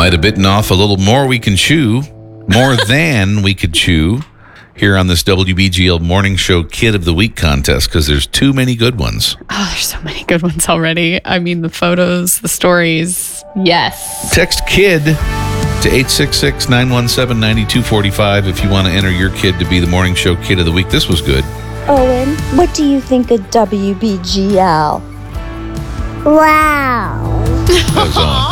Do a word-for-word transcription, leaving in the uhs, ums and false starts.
might have bitten off a little more we can chew, more than we could chew here on this W B G L Morning Show Kid of the Week contest, because there's too many good ones. Oh, there's so many good ones already. I mean, the photos, the stories. Yes. Text KID to eight six six, nine one seven, nine two four five if you want to enter your kid to be the Morning Show Kid of the Week. This was good. Owen, what do you think of W B G L? Wow. That was on.